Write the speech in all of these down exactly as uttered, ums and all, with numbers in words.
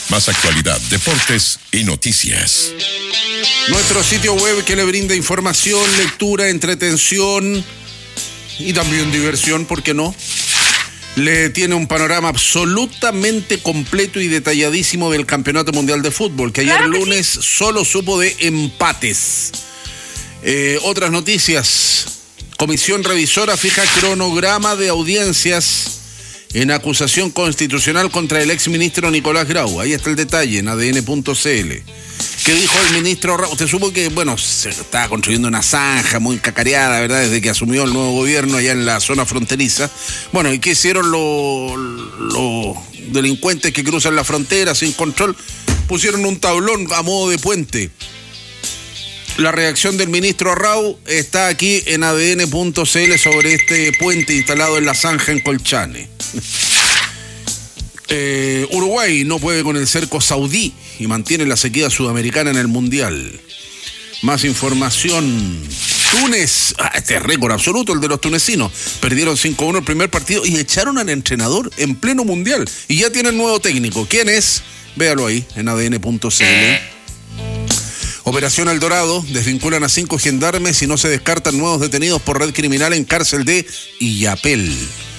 Más actualidad, deportes y noticias. Nuestro sitio web que le brinda información, lectura, entretención y también diversión, ¿por qué no? Le tiene un panorama absolutamente completo y detalladísimo del Campeonato Mundial de Fútbol, que ayer Claro que lunes sí. solo supo de empates. Eh, otras noticias. Comisión revisora fija cronograma de audiencias en acusación constitucional contra el exministro Nicolás Grau. Ahí está el detalle en A D N punto C L. ¿Qué dijo el ministro Grau? Usted supo que, bueno, se estaba construyendo una zanja muy cacareada, ¿verdad? Desde que asumió el nuevo gobierno allá en la zona fronteriza. Bueno, ¿y qué hicieron los, los delincuentes que cruzan la frontera sin control? Pusieron un tablón a modo de puente. La reacción del ministro Grau está aquí en A D N punto C L sobre este puente instalado en la zanja en Colchane. Eh, Uruguay no puede con el cerco saudí y mantiene la sequía sudamericana en el Mundial. Más información. Túnez, ah, este es récord absoluto el de los tunecinos. Perdieron cinco a uno el primer partido y echaron al entrenador en pleno Mundial. Y ya tienen nuevo técnico. ¿Quién es? Véalo ahí en A D N punto C L. Operación El Dorado, desvinculan a cinco gendarmes y no se descartan nuevos detenidos por red criminal en cárcel de Illapel.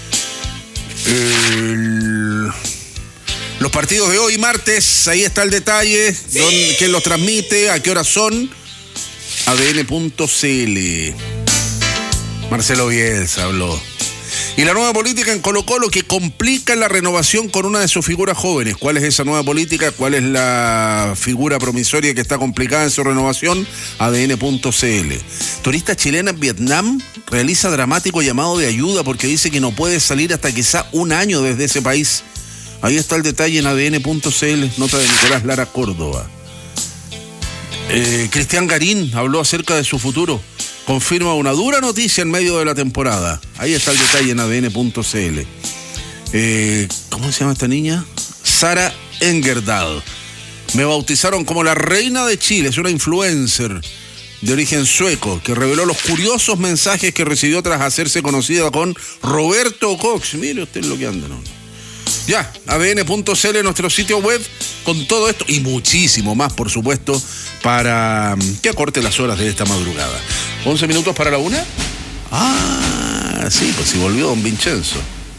El... Los partidos de hoy, martes, ahí está el detalle, sí. Don, quién los transmite, a qué horas son, A D N punto C L. Marcelo Bielsa habló. Y la nueva política en Colo-Colo que complica la renovación con una de sus figuras jóvenes. ¿Cuál es esa nueva política? ¿Cuál es la figura promisoria que está complicada en su renovación? A D N punto C L. Turista chilena en Vietnam realiza dramático llamado de ayuda porque dice que no puede salir hasta quizá un año desde ese país. Ahí está el detalle en A D N punto C L, nota de Nicolás Lara Córdoba. Eh, Cristian Garín habló acerca de su futuro. Confirma una dura noticia en medio de la temporada. Ahí está el detalle en A D N punto C L. Eh, ¿Cómo se llama esta niña? Sara Engerdal. Me bautizaron como la reina de Chile. Es una influencer de origen sueco que reveló los curiosos mensajes que recibió tras hacerse conocida con Roberto Cox. Mire usted lo que anda, ¿no? Ya, A D N punto C L, nuestro sitio web, con todo esto y muchísimo más, por supuesto, para que acorte las horas de esta madrugada. ¿once minutos para la una? Ah, sí, pues si volvió don Vincenzo.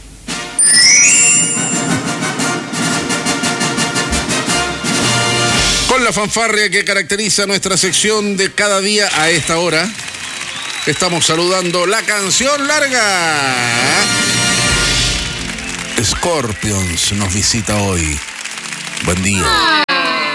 Con la fanfarria que caracteriza nuestra sección de cada día a esta hora, estamos saludando la canción larga. Scorpions nos visita hoy. Buen día.